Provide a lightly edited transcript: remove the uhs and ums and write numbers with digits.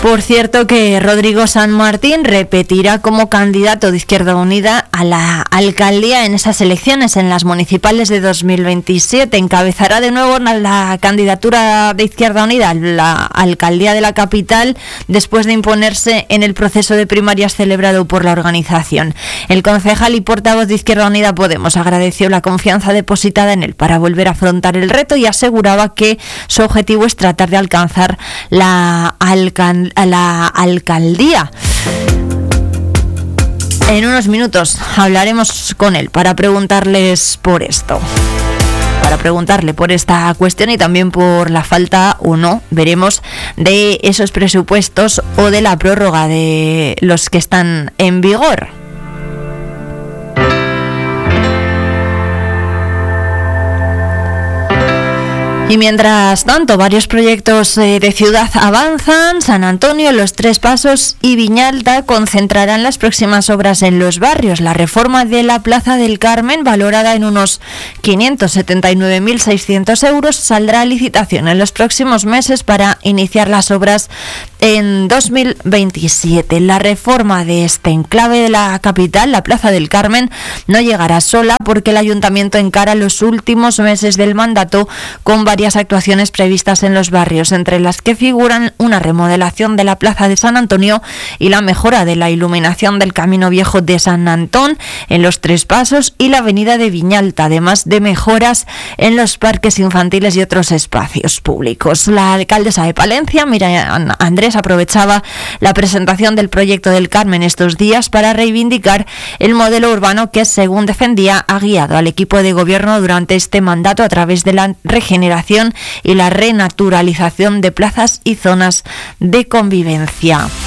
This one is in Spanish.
Por cierto que Rodrigo San Martín repetirá como candidato de Izquierda Unida a la alcaldía en esas elecciones, en las municipales de 2027. Encabezará de nuevo la candidatura de Izquierda Unida a la alcaldía de la capital después de imponerse en el proceso de primarias celebrado por la organización. El concejal y portavoz de Izquierda Unida Podemos agradeció la confianza depositada en él para volver a afrontar el reto y aseguraba que su objetivo es tratar de alcanzar la alcaldía. En unos minutos hablaremos con él para preguntarles por esto. Para preguntarle por esta cuestión y también por la falta o no, veremos, de esos presupuestos o de la prórroga de los que están en vigor. Y mientras tanto, varios proyectos de ciudad avanzan. San Antonio, Los Tres Pasos y Viñalta concentrarán las próximas obras en los barrios. La reforma de la Plaza del Carmen, valorada en unos 579.600 euros, saldrá a licitación en los próximos meses para iniciar las obras en 2027. La reforma de este enclave de la capital, la Plaza del Carmen, no llegará sola porque el ayuntamiento encara los últimos meses del mandato con varias actuaciones previstas en los barrios, entre las que figuran una remodelación de la Plaza de San Antonio y la mejora de la iluminación del Camino Viejo de San Antón en Los Tres Pasos y la avenida de Viñalta, además de mejoras en los parques infantiles y otros espacios públicos. La alcaldesa de Palencia, Miriam Andrés, aprovechaba la presentación del proyecto del Carmen estos días para reivindicar el modelo urbano que, según defendía, ha guiado al equipo de gobierno durante este mandato a través de la regeneración y la renaturalización de plazas y zonas de convivencia.